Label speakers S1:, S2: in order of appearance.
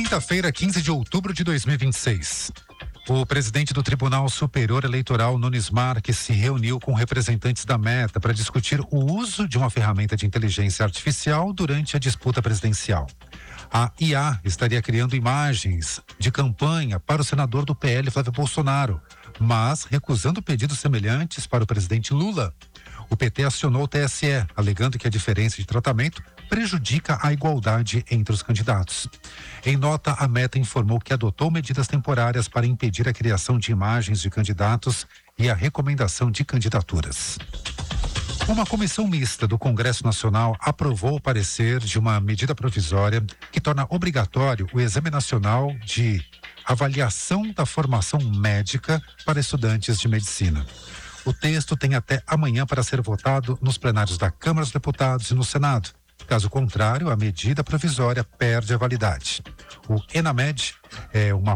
S1: Quinta-feira, 15 de outubro de 2026. O presidente do Tribunal Superior Eleitoral, Nunes Marques, se reuniu com representantes da Meta para discutir o uso de uma ferramenta de inteligência artificial durante a disputa presidencial. A IA estaria criando imagens de campanha para o senador do PL, Flávio Bolsonaro, mas recusando pedidos semelhantes para o presidente Lula. O PT acionou o TSE, alegando que a diferença de tratamento prejudica a igualdade entre os candidatos. Em nota, a Meta informou que adotou medidas temporárias para impedir a criação de imagens de candidatos e a recomendação de candidaturas. Uma comissão mista do Congresso Nacional aprovou o parecer de uma medida provisória que torna obrigatório o Exame Nacional de Avaliação da Formação Médica para estudantes de medicina. O texto tem até amanhã para ser votado nos plenários da Câmara dos Deputados e no Senado. Caso contrário, a medida provisória perde a validade. O ENAMED é uma